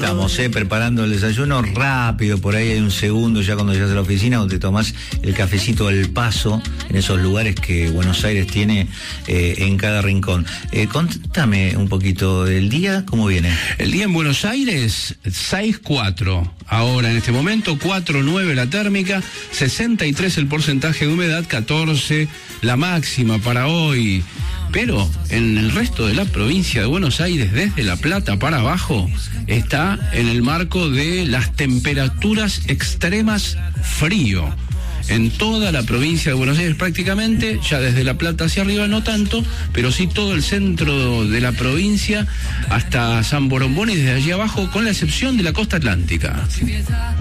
estamos, preparando el desayuno rápido, por ahí hay un segundo ya cuando llegas a la oficina donde te tomás el cafecito al paso en esos lugares que Buenos Aires tiene en cada rincón. Contame un poquito del día, ¿cómo viene? El día en Buenos Aires, 6,4. Ahora, en este momento, 4,9 la térmica, 63 el porcentaje de humedad, 14 la máxima para hoy. Pero en el resto de la provincia de Buenos Aires, desde La Plata para abajo, está en el marco de las temperaturas extremas frío. En toda la provincia de Buenos Aires prácticamente, ya desde La Plata hacia arriba no tanto, pero sí todo el centro de la provincia hasta San Borombón y desde allí abajo, con la excepción de la costa atlántica.